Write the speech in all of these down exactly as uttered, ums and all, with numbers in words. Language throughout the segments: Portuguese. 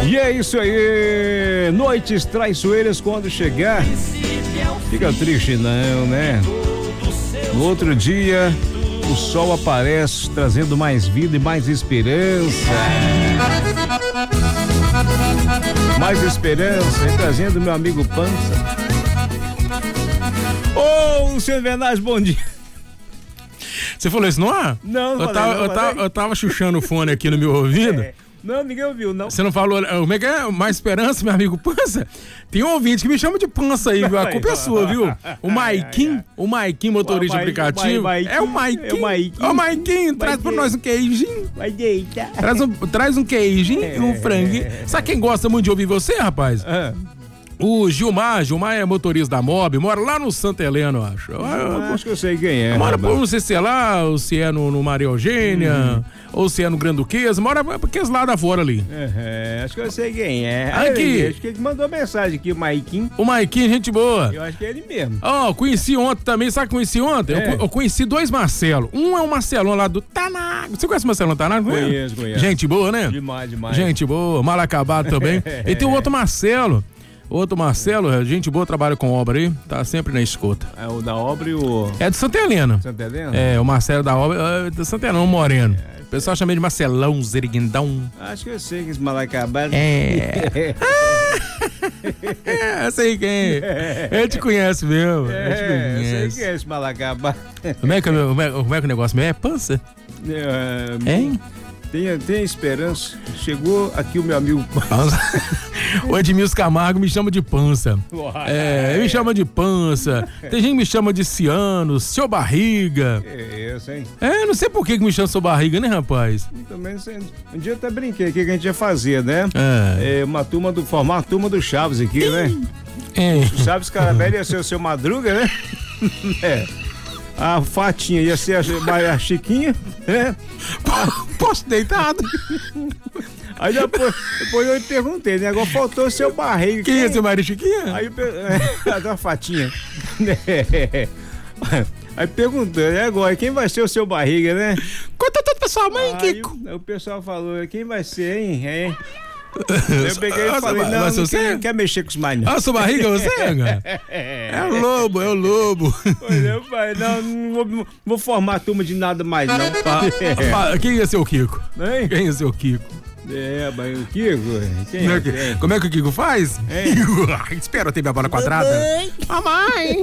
E é isso aí, noites traiçoeiras quando chegar, fica triste não, né? No outro dia, o sol aparece trazendo mais vida e mais esperança. Mais esperança e trazendo meu amigo Pança. Ô, oh, Luciano Venaz, bom dia. Você falou isso no ar? Não, não eu, falei, tava, não eu, tava, eu tava chuchando o fone aqui no meu ouvido. É. Não, ninguém ouviu, não. Você não falou, como é que é? Mais esperança, meu amigo Pança? Tem um ouvinte que me chama de Pança aí, viu? A culpa é sua, viu? O Maiquim, o Maiquim, motorista de aplicativo. É o Maiquim. É o Maiquim. Ô, Maiquim, traz pra nós um queijinho. Vai deitar. Traz um, traz um queijinho e um franguinho. Sabe quem gosta muito de ouvir você, rapaz? Ah. O Gilmar, Gilmar é motorista da Mob, mora lá no Santa Helena, eu acho. Eu, eu, acho que eu sei quem é. Mora, não sei se é lá, ou se é no, no Maria Eugênia, uhum. ou se é no Grande Duquesa, mora porque lá da fora ali. É, acho que eu sei quem é. Aqui. Acho que ele mandou mensagem aqui, o Maiquim. O Maiquim, gente boa. Eu acho que é ele mesmo. Ó, oh, conheci ontem também, sabe o que conheci ontem? É. Eu, eu conheci dois Marcelo. Um é o Marcelão lá do Tanago. Você conhece o Marcelão Tanago? Conheço, conheço. Gente boa, né? Demais, demais. Gente boa, mal acabado também. E tem o outro Marcelo. Outro Marcelo, gente boa, trabalha com obra aí, tá sempre na escuta. É o da obra e o... É de Santa Helena. Santa Helena? É, o Marcelo da obra, é de Santa Helena, o Moreno. É, o pessoal chama ele de Marcelão, Zeriguindão. Acho que eu sei que esse malacabado. É. É, eu sei quem é. Ele te conhece mesmo. É, te conhece. Eu sei quem é esse malacabado. Como é que, como é, como é que o negócio meu é? Pança? É, hein? Tenha, tenha esperança. Chegou aqui o meu amigo Pança. O Edmilson Camargo me chama de Pança. É, ele me chama de Pança. Tem gente que me chama de Ciano, Seu Barriga. É isso, hein? É, não sei por que que me chama Seu Barriga, né, rapaz? Eu também não sei. Um dia eu até brinquei aqui que a gente ia fazer, né? É. É uma turma do. Formar uma turma do Chaves aqui, né? É. O Chaves Caramelo ia ser o seu Madruga, né? É. A Fatinha ia ser a, a Chiquinha, né? Posso deitado? Aí depois, depois eu perguntei, né? Agora faltou o seu Barriga. Quem é seu Maria Chiquinha? Aí eu a Fatinha. Aí perguntou, né? Agora, quem vai ser o seu Barriga, né? Conta tudo pra sua mãe, aí, Kiko. O pessoal falou, quem vai ser, hein? hein? Eu peguei e falei, não, não, você quer, quer mexer com os mais não. Ah, sua barriga, você, cara? É o lobo, é o lobo. Pois eu falei, não, não vou, não vou formar turma de nada mais, não. Ah, quem ia ser o Kiko? Hein? Quem ia ser o Kiko? É, mas o Kiko, quem como, é, é que, quem? como é que o Kiko faz? É. Espera eu ter minha bola quadrada. Mamãe!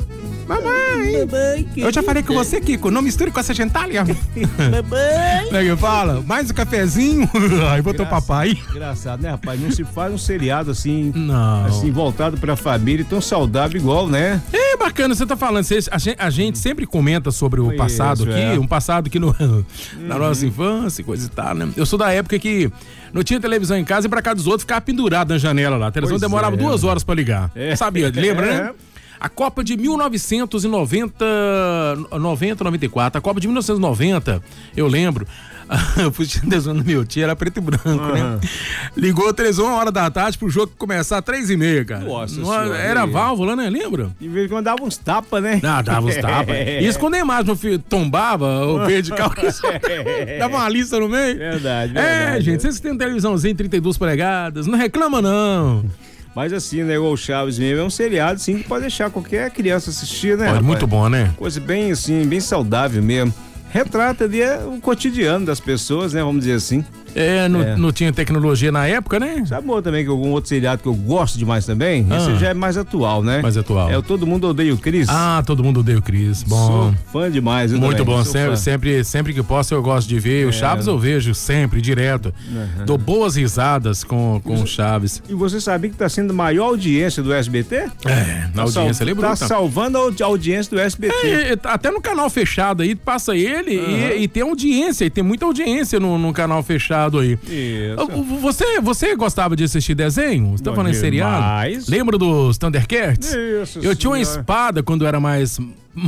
Mamãe! Mamãe! Eu já falei com você, Kiko, não misture com essa gentalha. Mamãe! Como é que fala? Mais um cafezinho. Aí botou papai. Engraçado, né, rapaz? Não se faz um seriado assim, não. assim, voltado pra família e tão saudável igual, né? É bacana, você tá falando. Você, a, gente, a gente sempre comenta sobre o passado aqui, é. um passado que no, uhum. na nossa infância, coisa e tal, né? Eu sou da época que não tinha televisão em casa e pra cá dos outros ficava pendurado na janela lá. A televisão pois demorava é. duas horas pra ligar. É. Sabia? Lembra, né? A Copa de mil novecentos e noventa, noventa, noventa e quatro, a Copa de mil novecentos e noventa, eu lembro, eu fui assistir televisão no meu tio, era preto e branco, uhum. né? Ligou a televisão uma hora da tarde pro jogo começar às três e meia, cara. Nossa Não, senhora, era válvula, né? Lembra? E vez quando dava uns tapas, né? Não, dava uns tapas. Isso quando a imagem meu filho tombava, o verde de carro, dava uma lista no meio. Verdade, É, verdade. gente, vocês que tem televisãozinho trinta e duas polegadas, não reclama não. Mas assim, né, o Chaves mesmo é um seriado, sim, que pode deixar qualquer criança assistir, né? Olha, muito bom, né? Coisa bem, assim, bem saudável mesmo. Retrata ali o cotidiano das pessoas, né, vamos dizer assim. É, não, é. não tinha tecnologia na época, né? Sabe também que algum outro seriado que eu gosto demais também? Ah. Esse já é mais atual, né? Mais atual. É o Todo Mundo Odeia o Chris. Ah, Todo Mundo Odeia o Chris. Bom. Sou fã demais. Eu Muito também. bom. Sou Sempre, sempre, sempre que posso eu gosto de ver. É. O Chaves eu vejo sempre, direto. Uhum. Dou boas risadas com, com o Chaves. E você sabia que tá sendo a maior audiência do S B T? É, na tá audiência. Sal, tá salvando a audiência do S B T. É, até no canal fechado aí, passa ele uhum. e, e tem audiência, e tem muita audiência no, no canal fechado aí. Isso. Você, você gostava de assistir desenho? Você tá falando em seriado? Lembra dos Thundercats? Isso, eu tinha uma espada quando eu era mais...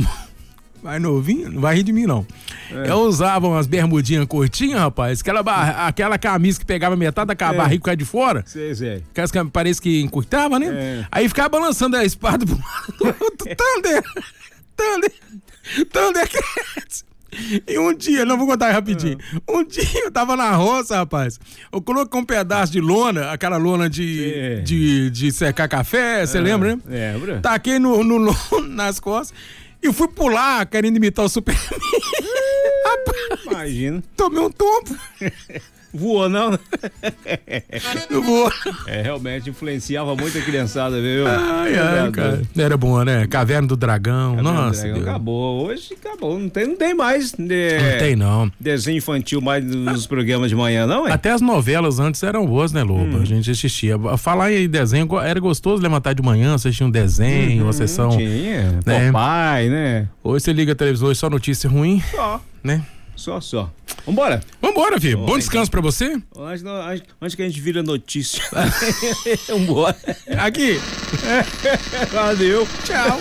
mais novinho, não vai rir de mim não. É. Eu usava umas bermudinhas curtinhas, rapaz, aquela, bar... aquela camisa que pegava metade da é. barriga cá de fora. Sei, sei. Aquelas que parece que encurtava, né? É. Aí ficava balançando a espada pro lado do outro. Thunder! Thunder! Thundercats! E um dia, não vou contar rapidinho. Um dia eu tava na roça, rapaz. Eu coloquei um pedaço de lona, aquela lona de, de, de secar café, você é, lembra, né? Lembra. Taquei no, no, no, nas costas e fui pular, querendo imitar o Superman. Imagina. Tomei um tombo. Voou, não? Não voou. É, realmente influenciava muito a criançada, viu? Ai, ai, cara. Era bom, né? Caverna do Dragão. Caverna Nossa. do Dragão acabou. Hoje acabou. Não tem, não tem mais. De... Não tem, não. Desenho infantil mais nos ah, programas de manhã, não, é? Até as novelas antes eram boas, né, Lobo? Hum. A gente assistia. Falar em desenho, era gostoso levantar de manhã, assistir um desenho, uhum, uma sessão. Tinha. Né? Papai, né? Hoje você liga a televisão e só notícia ruim. Só. Né? Só, só. Vambora. Vambora, filho. Bom descanso pra você. Antes, antes, antes que a gente vira notícia. Vambora. Aqui. Valeu. Tchau.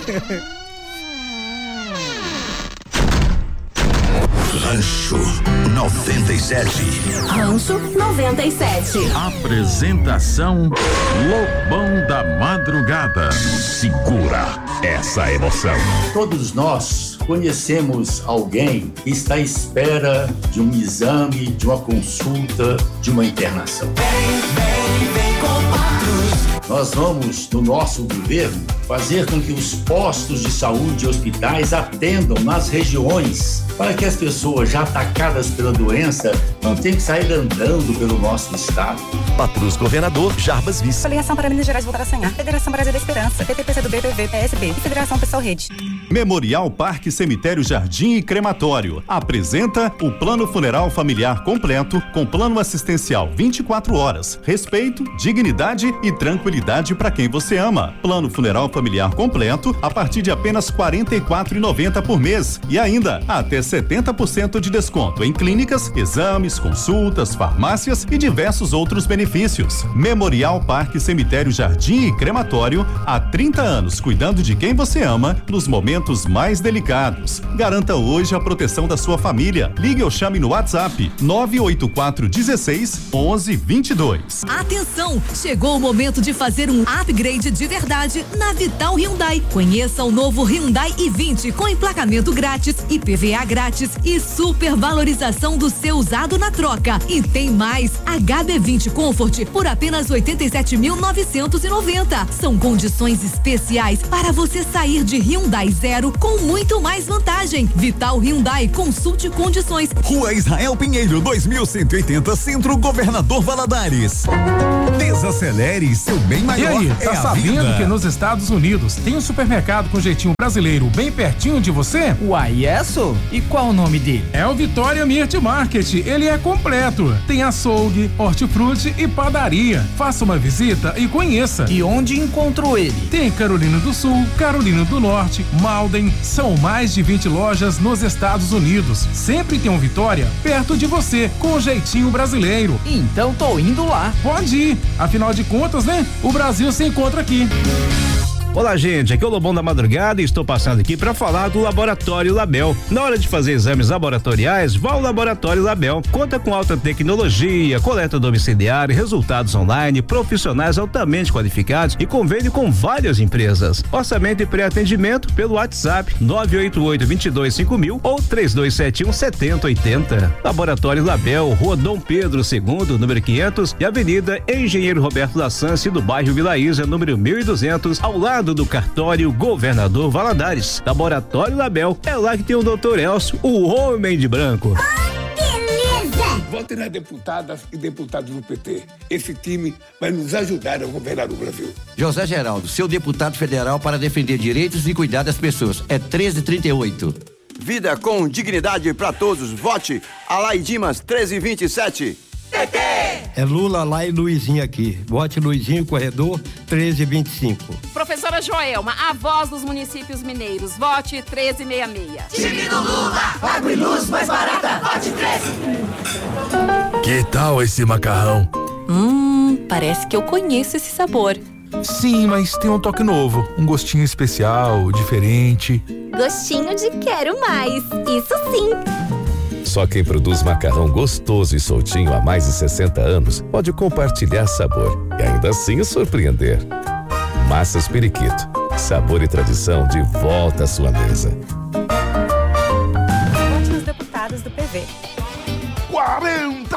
Rancho noventa e sete. Rancho noventa e sete. Apresentação Lobão da Madrugada. Segura essa emoção. Todos nós conhecemos alguém que está à espera de um exame, de uma consulta, de uma internação. Vem, vem, vem com Patrus. Nós vamos, no nosso governo, fazer com que os postos de saúde e hospitais atendam nas regiões, para que as pessoas já atacadas pela doença não tenham que sair andando pelo nosso estado. Patrus, governador Jarbas Vice. Coligação para Minas Gerais voltar a sonhar. Federação Brasil da Esperança. P T P C do B, P V, P S B e Federação Pessoal Rede. Memorial Parque Cemitério Jardim e Crematório apresenta o Plano Funeral Familiar Completo com plano assistencial vinte e quatro horas, respeito, dignidade e tranquilidade para quem você ama. Plano Funeral Familiar Completo a partir de apenas quarenta e quatro reais e noventa centavos por mês e ainda até setenta por cento de desconto em clínicas, exames, consultas, farmácias e diversos outros benefícios. Memorial Parque Cemitério Jardim e Crematório há trinta anos cuidando de quem você ama nos momentos mais delicados. Garanta hoje a proteção da sua família. Ligue ou chame no WhatsApp nove oito quatro um seis, onze, vinte e dois. Atenção, chegou o momento de fazer um upgrade de verdade na Vital Hyundai. Conheça o novo Hyundai i vinte com emplacamento grátis, I P V A grátis e super valorização do seu usado na troca. E tem mais, H B vinte Comfort por apenas oitenta e sete mil novecentos e noventa. São condições especiais para você sair de Hyundai zero com muito mais vantagem. Vital Hyundai, consulte condições. Rua Israel Pinheiro, dois mil cento e oitenta, Centro Governador Valadares. Desacelere seu bem maior. E aí, tá é sabendo que nos Estados Unidos tem um supermercado com jeitinho brasileiro bem pertinho de você? Uai, é isso? E qual o nome dele? É o Vitória Mirt Market. Ele é completo. Tem açougue, hortifruti e padaria. Faça uma visita e conheça. E onde encontrou ele? Tem Carolina do Sul, Carolina do Norte, Malden. São mais de vinte lojas nos Estados Unidos. Sempre tem um Vitória perto de você, com um jeitinho brasileiro. Então tô indo lá. Pode ir. Afinal de contas, né? O Brasil se encontra aqui. Olá, gente, aqui é o Lobão da Madrugada e estou passando aqui para falar do Laboratório Label. Na hora de fazer exames laboratoriais, vá ao Laboratório Label. Conta com alta tecnologia, coleta domiciliar, resultados online, profissionais altamente qualificados e convênio com várias empresas. Orçamento e pré-atendimento pelo WhatsApp nove oito oito, dois dois cinco mil ou três dois sete um, sete zero oito zero. Laboratório Label, Rua Dom Pedro segundo, número quinhentos e Avenida Engenheiro Roberto Lassance, do bairro Vila Isa, número mil e duzentos, ao lado do cartório Governador Valadares. Laboratório Label, é lá que tem o doutor Elcio, o homem de branco. Votem nas deputadas e deputados do P T. Esse time vai nos ajudar a governar o Brasil. José Geraldo, seu deputado federal para defender direitos e cuidar das pessoas. É treze trinta e oito. Vida com dignidade para todos. Vote Alai Dimas treze vinte e sete. P T! É Lula lá e Luizinho aqui. Vote Luizinho, corredor treze vinte e cinco. Professora Joelma, a voz dos municípios mineiros. Vote treze sessenta e seis. Time do Lula! Água e luz mais barata. Vote treze. Que tal esse macarrão? Hum, parece que eu conheço esse sabor. Sim, mas tem um toque novo. Um gostinho especial, diferente. Gostinho de quero mais. Isso sim. Só quem produz macarrão gostoso e soltinho há mais de sessenta anos pode compartilhar sabor e ainda assim surpreender. Massas Periquito, sabor e tradição de volta à sua mesa.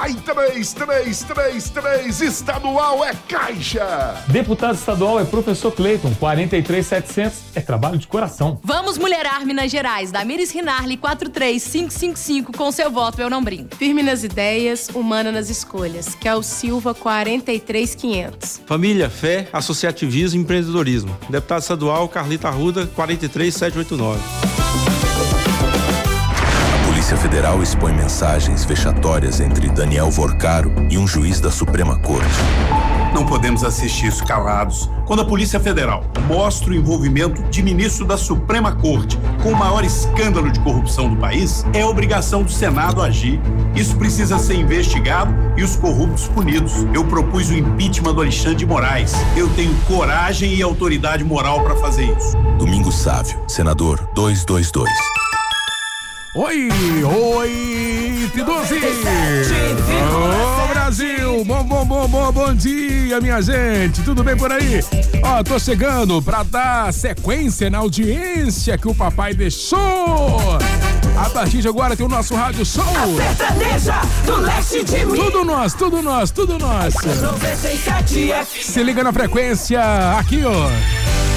Vai três, três, três, três, estadual é Caixa. Deputado estadual é professor Cleiton, quarenta e três mil e setecentos, é trabalho de coração. Vamos mulherar Minas Gerais, Damires Rinarli, quatro três cinco cinco cinco, com seu voto eu não brinco. Firme nas ideias, humana nas escolhas, Kel Silva, quarenta e três mil e quinhentos. Família, fé, associativismo e empreendedorismo. Deputado estadual Carlita Arruda, quarenta e três mil setecentos e oitenta e nove. A Polícia Federal expõe mensagens vexatórias entre Daniel Vorcaro e um juiz da Suprema Corte. Não podemos assistir isso calados. Quando a Polícia Federal mostra o envolvimento de ministro da Suprema Corte com o maior escândalo de corrupção do país, é obrigação do Senado agir. Isso precisa ser investigado e os corruptos punidos. Eu propus o impeachment do Alexandre de Moraes. Eu tenho coragem e autoridade moral para fazer isso. Domingos Sávio, senador duzentos e vinte e dois. Oi, oi, T doze! Ô, Brasil! Bom, bom, bom, bom, bom dia, minha gente! Tudo bem por aí? Ó, tô chegando pra dar sequência na audiência que o papai deixou! A partir de agora tem o nosso Rádio Show! A sertaneja do leste de mim! Tudo nós, tudo nós, tudo nós! noventa e sete F M. Se liga na frequência, aqui, ó!